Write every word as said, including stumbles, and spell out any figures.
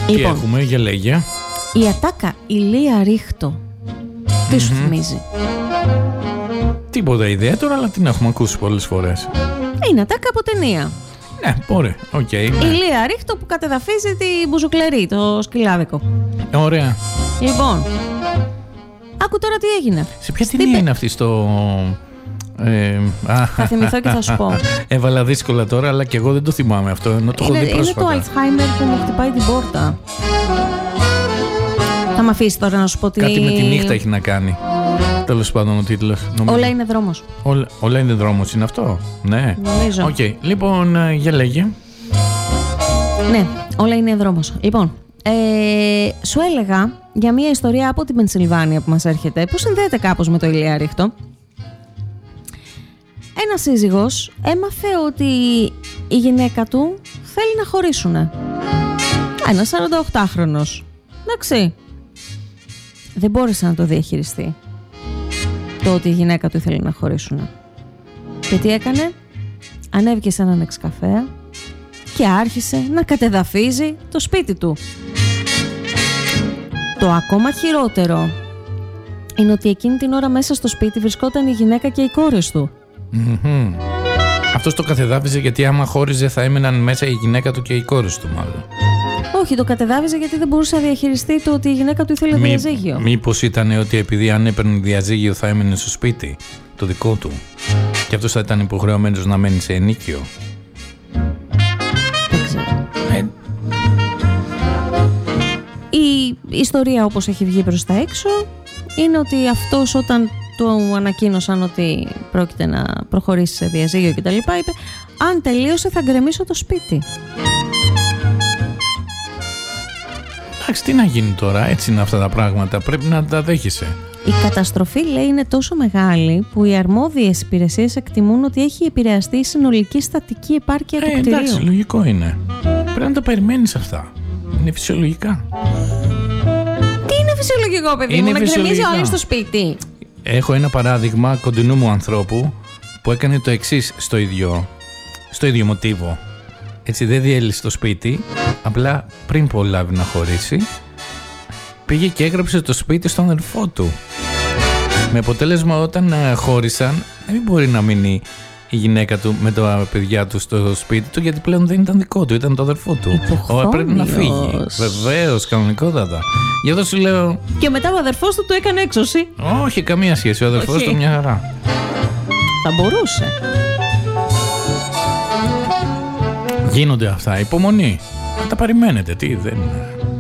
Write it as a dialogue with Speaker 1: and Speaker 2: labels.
Speaker 1: Τι
Speaker 2: λοιπόν,
Speaker 1: έχουμε, για λέγε.
Speaker 2: η ατάκα Ηλία Ρίχτο. Τι σου
Speaker 1: Mm-hmm.
Speaker 2: θυμίζει?
Speaker 1: Τίποτα ιδιαίτερο, αλλά την έχουμε ακούσει πολλές φορές.
Speaker 2: Είναι ατάκα από ταινία.
Speaker 1: Ναι, ωραία, οκ. Okay, ναι.
Speaker 2: Ηλία Ρίχτο που κατεδαφίζει τη μπουζουκλερή, το σκυλάδικο.
Speaker 1: Ωραία.
Speaker 2: Λοιπόν, άκου τώρα τι έγινε.
Speaker 1: Σε ποια ταινία είναι αυτή στο... Ε,
Speaker 2: θα θυμηθώ και θα σου πω.
Speaker 1: Έβαλα δύσκολα τώρα, αλλά και εγώ δεν το θυμάμαι αυτό, ενώ το
Speaker 2: είναι,
Speaker 1: έχω δει πρόσφατα.
Speaker 2: Είναι το Alzheimer που μου χτυπάει την πόρτα. Θα με αφήσει τώρα να σου πω τι...
Speaker 1: Κάτι με τη νύχτα έχει να κάνει. Τέλος πάντων ο τίτλος.
Speaker 2: Όλα είναι δρόμος.
Speaker 1: Όλα, όλα είναι δρόμος, είναι αυτό? Ναι.
Speaker 2: Νομίζω.
Speaker 1: Οκ, okay. Λοιπόν, για λέγε.
Speaker 2: Ναι, όλα είναι δρόμος. Λοιπόν, ε, σου έλεγα για μια ιστορία από την Πενσιλβάνια που μας έρχεται, που συνδέεται κάπως με το Ηλία Ρίχτο. Ένας σύζυγος έμαθε ότι η γυναίκα του θέλει να χωρίσουνε. Ένας σαρανταοκτάχρονος. Εντάξει. Δεν μπόρεσε να το διαχειριστεί το ότι η γυναίκα του ήθελε να χωρίσουνε. Και τι έκανε? Ανέβηκε σε έναν εξκαφέα και άρχισε να κατεδαφίζει το σπίτι του. Το ακόμα χειρότερο είναι ότι εκείνη την ώρα μέσα στο σπίτι βρισκόταν η γυναίκα και οι κόρες του.
Speaker 1: Mm-hmm. Αυτός το κατεδάφιζε γιατί άμα χώριζε θα έμεναν μέσα η γυναίκα του και οι κόρες του μάλλον.
Speaker 2: Όχι, το κατεδάφιζε γιατί δεν μπορούσε να διαχειριστεί το ότι η γυναίκα του ήθελε Μη, διαζύγιο.
Speaker 1: Μήπως ήταν ότι επειδή αν έπαιρνε διαζύγιο θα έμενε στο σπίτι το δικό του και αυτός θα ήταν υποχρεωμένος να μένει σε ενοίκιο.
Speaker 2: Δεν ξέρω.
Speaker 1: Ε...
Speaker 2: Η ιστορία όπως έχει βγει προς τα έξω είναι ότι αυτός όταν του ανακοίνωσαν ότι πρόκειται να προχωρήσει σε διαζύγιο κτλ. Είπε, αν τελείωσε θα γκρεμίσω το σπίτι.
Speaker 1: Εντάξει, τι να γίνει τώρα, έτσι είναι αυτά τα πράγματα, πρέπει να τα δέχεσαι.
Speaker 2: Η καταστροφή, λέει, είναι τόσο μεγάλη που οι αρμόδιες υπηρεσίες εκτιμούν ότι έχει επηρεαστεί η συνολική στατική επάρκεια
Speaker 1: ε,
Speaker 2: του κτηρίου.
Speaker 1: Εντάξει, λογικό είναι. Πρέπει να τα περιμένεις αυτά. Είναι φυσιολογικά.
Speaker 2: Τι είναι φυσιολογικό, παιδί
Speaker 1: είναι
Speaker 2: μου, να γκρεμίζει
Speaker 1: όλοι
Speaker 2: στο σπίτι?
Speaker 1: Έχω ένα παράδειγμα κοντινού μου ανθρώπου που έκανε το εξής στο ίδιο, στο ίδιο μοτίβο. Έτσι, δεν διέλυσε το σπίτι, απλά πριν προλάβει να χωρίσει, πήγε και έγραψε το σπίτι στον αδερφό του. Με αποτέλεσμα όταν χώρισαν, δεν μπορεί να μείνει η γυναίκα του με τα παιδιά του στο σπίτι του, γιατί πλέον δεν ήταν δικό του, ήταν το αδερφό του. Ω, πρέπει να φύγει. Βεβαίως, κανονικότατα. Γι' αυτό σου λέω.
Speaker 2: Και μετά ο αδερφός του το έκανε έξωση.
Speaker 1: Όχι, καμία σχέση. Ο αδερφός του μια χαρά.
Speaker 2: Θα μπορούσε.
Speaker 1: Γίνονται αυτά. Υπομονή. Τα περιμένετε. Τι δεν.